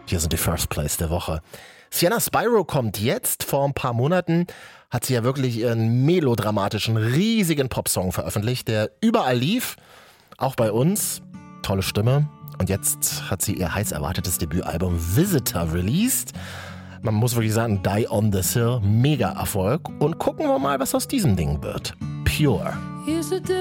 Hier sind die First Plays der Woche. Sienna Spyro kommt jetzt. Vor ein paar Monaten hat sie ja wirklich ihren melodramatischen, riesigen Popsong veröffentlicht, der überall lief, auch bei uns. Tolle Stimme. Und jetzt hat sie ihr heiß erwartetes Debütalbum Visitor released. Man muss wirklich sagen, Die on the Hill, mega Erfolg. Und gucken wir mal, was aus diesem Ding wird. Pure.